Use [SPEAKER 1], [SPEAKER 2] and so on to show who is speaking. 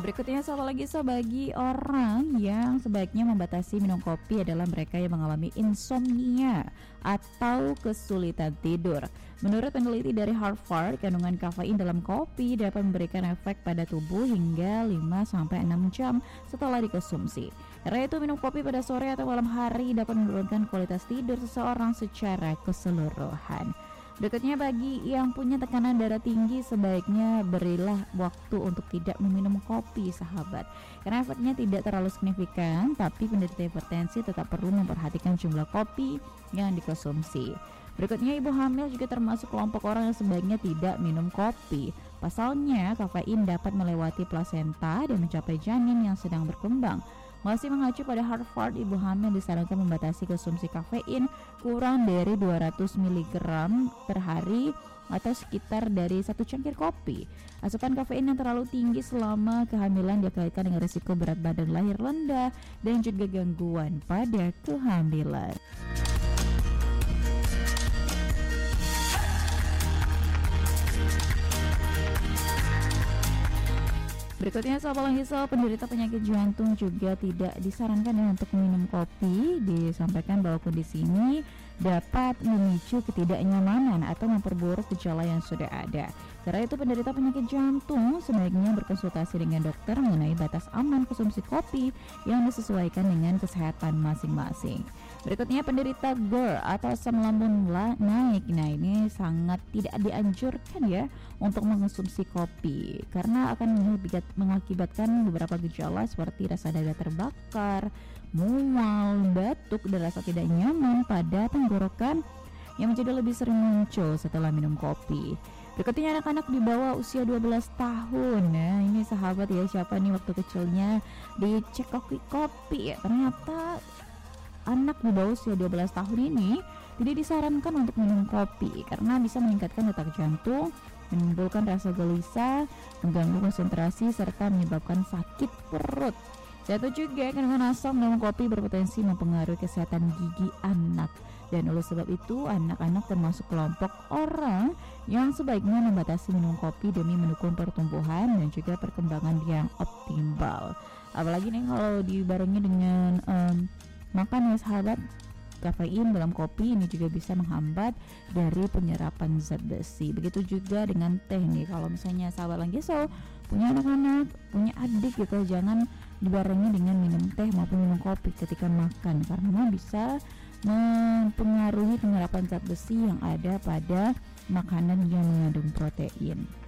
[SPEAKER 1] Berikutnya satu lagi bagi orang yang sebaiknya membatasi minum kopi adalah mereka yang mengalami insomnia atau kesulitan tidur. Menurut peneliti dari Harvard, kandungan kafein dalam kopi dapat memberikan efek pada tubuh hingga 5-6 jam setelah dikonsumsi. Karena itu minum kopi pada sore atau malam hari dapat menurunkan kualitas tidur seseorang secara keseluruhan. Berikutnya bagi yang punya tekanan darah tinggi sebaiknya berilah waktu untuk tidak meminum kopi sahabat, karena efeknya tidak terlalu signifikan, tapi penderita hipertensi tetap perlu memperhatikan jumlah kopi yang dikonsumsi. Berikutnya ibu hamil juga termasuk kelompok orang yang sebaiknya tidak minum kopi. Pasalnya kafein dapat melewati plasenta dan mencapai janin yang sedang berkembang. Masih mengacu pada Harvard, ibu hamil disarankan membatasi konsumsi kafein kurang dari 200 mg per hari atau sekitar dari 1 cangkir kopi. Asupan kafein yang terlalu tinggi selama kehamilan dikaitkan dengan risiko berat badan lahir rendah dan juga gangguan pada kehamilan. Berikutnya sahabat Langhisal, penderita penyakit jantung juga tidak disarankan untuk minum kopi. Disampaikan bahwa kondisi ini dapat memicu ketidaknyamanan atau memperburuk gejala yang sudah ada. Karena itu penderita penyakit jantung sebaiknya berkonsultasi dengan dokter mengenai batas aman konsumsi kopi yang disesuaikan dengan kesehatan masing-masing. Berikutnya penderita GERD atau asam lambung naik. Nah ini sangat tidak dianjurkan ya untuk mengonsumsi kopi karena akan mengakibatkan beberapa gejala seperti rasa dada terbakar, mual, batuk, dan rasa tidak nyaman pada tenggorokan yang menjadi lebih sering muncul setelah minum kopi. Berikutnya anak-anak di bawah usia 12 tahun. Nah ini sahabat ya, siapa nih waktu kecilnya dicek kopi ya, ternyata anak di bawah usia 12 tahun ini tidak disarankan untuk minum kopi karena bisa meningkatkan detak jantung, menimbulkan rasa gelisah, mengganggu konsentrasi, serta menyebabkan sakit perut. Satu juga kandungan asam dalam kopi berpotensi mempengaruhi kesehatan gigi anak. Dan oleh sebab itu anak-anak termasuk kelompok orang yang sebaiknya membatasi minum kopi demi mendukung pertumbuhan dan juga perkembangan yang optimal. Apalagi nih kalau dibarengi dengan makan ya sahabat, kafein dalam kopi ini juga bisa menghambat dari penyerapan zat besi. Begitu juga dengan teh nih. Kalau misalnya sahabat Langhisal punya anak-anak, punya adik gitu, jangan dibarengi dengan minum teh maupun minum kopi ketika makan karena bisa mempengaruhi penyerapan zat besi yang ada pada makanan yang mengandung protein.